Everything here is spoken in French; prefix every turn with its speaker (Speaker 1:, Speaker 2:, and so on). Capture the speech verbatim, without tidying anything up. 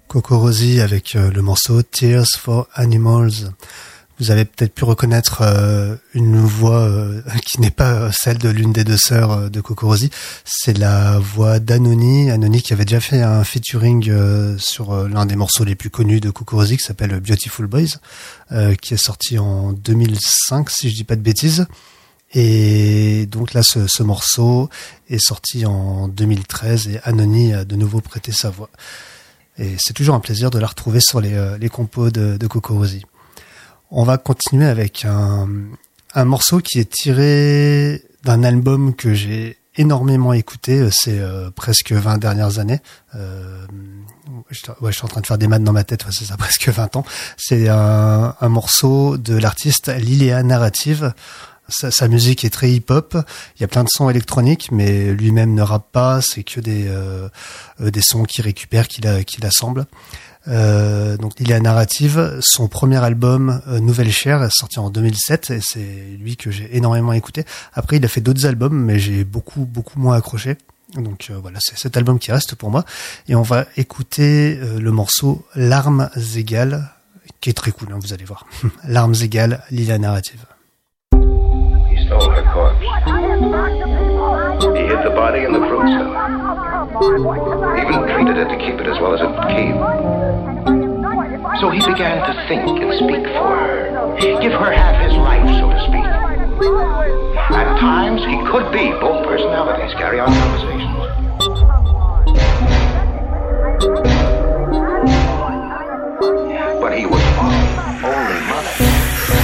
Speaker 1: Cocorosi avec euh, le morceau Tears for Animals. Vous avez peut-être pu reconnaître euh, une voix euh, qui n'est pas celle de l'une des deux sœurs euh, de Cocorosi. C'est la voix d'Anony. Anony qui avait déjà fait un featuring euh, sur euh, l'un des morceaux les plus connus de Cocorosi qui s'appelle Beautiful Boys, euh, qui est sorti en deux mille cinq si je dis pas de bêtises. Et donc là, ce, ce morceau est sorti en deux mille treize et Anony a de nouveau prêté sa voix. Et c'est toujours un plaisir de la retrouver sur les, euh, les compos de, de Cocorosi. On va continuer avec un, un morceau qui est tiré d'un album que j'ai énormément écouté ces euh, presque vingt dernières années. Euh, je, ouais, je suis en train de faire des maths dans ma tête, ouais, c'est ça, presque vingt ans. C'est un, un morceau de l'artiste Liléa Narrative. Sa, sa musique est très hip-hop, il y a plein de sons électroniques, mais lui-même ne rappe pas, c'est que des euh, des sons qu'il récupère, qu'il, a, qu'il assemble. Euh, donc il est à Narrative, son premier album euh, Nouvelle Chair est sorti en deux mille sept et c'est lui que j'ai énormément écouté. Après il a fait d'autres albums, mais j'ai beaucoup beaucoup moins accroché. Donc euh, voilà, c'est cet album qui reste pour moi. Et on va écouter euh, le morceau Larmes égales, qui est très cool, hein, vous allez voir. Larmes égales, Liléa Narrative.
Speaker 2: Stole her corpse. He hid the body in the fruit cellar. Even treated it to keep it as well as it would keep. So he began to think and speak for her. Give her half his life, so to speak. At times, he could be both personalities. Carry on conversation.